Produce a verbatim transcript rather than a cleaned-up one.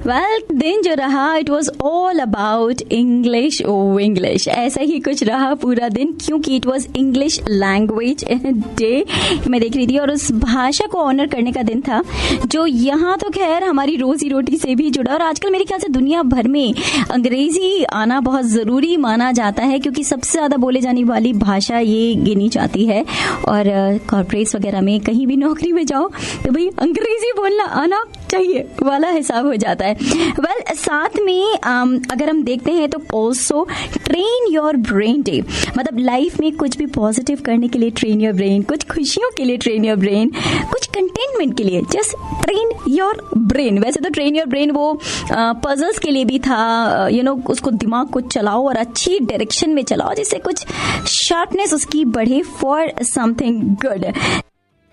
Well दिन जो रहा it was all about English O English, ऐसा ही कुछ रहा पूरा दिन, क्योंकि it was English language day मैं देख रही थी और उस भाषा को ऑनर करने का दिन था जो यहाँ तो खैर हमारी रोजी रोटी से भी जुड़ा। और आजकल मेरे ख्याल से दुनिया भर में अंग्रेजी आना बहुत जरूरी माना जाता है, क्योंकि सबसे ज्यादा बोले जाने वाली भाषा ये गिनी जाती है। और कॉर्पोरेट्स वगैरह में कहीं भी नौकरी में जाओ तो भाई अंग्रेजी बोलना आना चाहिए वाला हिसाब हो जाता है। वेल well, साथ में um, अगर हम देखते हैं तो also train your brain day, मतलब लाइफ में कुछ भी पॉजिटिव करने के लिए ट्रेन योर ब्रेन, कुछ खुशियों के लिए ट्रेन योर ब्रेन, कुछ कंटेनमेंट के लिए जस्ट ट्रेन योर ब्रेन। वैसे तो ट्रेन योर ब्रेन वो पजल्स uh, के लिए भी था, you uh, no you know, उसको दिमाग को चलाओ और अच्छी डायरेक्शन में चलाओ जिससे कुछ शार्पनेस उसकी बढ़े फॉर समथिंग गुड।